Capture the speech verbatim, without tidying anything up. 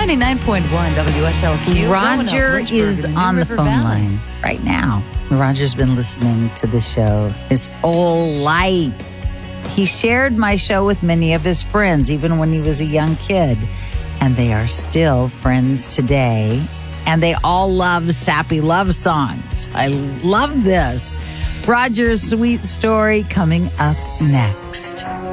ninety-nine point one W S L Q. Roger is on the phone line right now. Roger's been listening to the show his whole life. He shared my show with many of his friends, even when he was a young kid. And they are still friends today. And they all love sappy love songs. I love this. Roger's sweet story coming up next.